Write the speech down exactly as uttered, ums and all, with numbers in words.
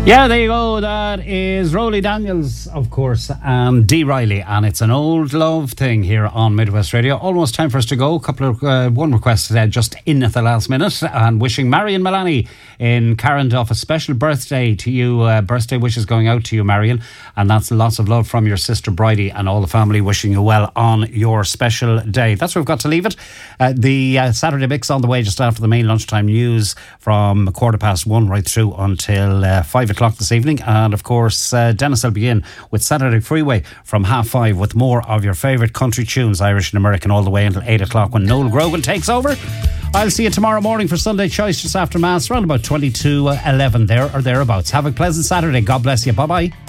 Yeah, there you go. That is Rolly Daniels, of course, and Dee Riley, and it's an old love thing here on Midwest Radio. Almost time for us to go. A couple of uh, one request today, just in at the last minute, and wishing Marion Malani in Carranduff a special birthday to you. Uh, birthday wishes going out to you, Marion, and that's lots of love from your sister Bridie and all the family, wishing you well on your special day. That's where we've got to leave it. Uh, the uh, Saturday mix on the way just after the main lunchtime news from quarter past one right through until uh, five o'clock this evening, and of course uh, Dennis will be in with Saturday Freeway from half five with more of your favourite country tunes, Irish and American, all the way until eight o'clock when Noel Grogan takes over. I'll see you tomorrow morning for Sunday Choice just after Mass around about twenty to eleven there or thereabouts. Have a pleasant Saturday. God bless you. Bye bye.